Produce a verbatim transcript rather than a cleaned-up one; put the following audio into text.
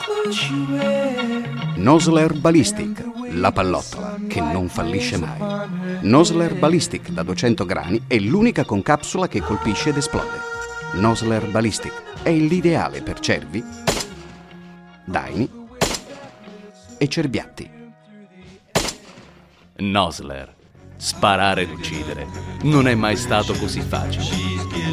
Nosler Ballistic, la pallottola che non fallisce mai. Nosler Ballistic da duecento grani è l'unica con capsula che colpisce ed esplode. Nosler Ballistic è l'ideale per cervi, daini e cerbiatti. Nosler. Sparare ed uccidere non è mai stato così facile.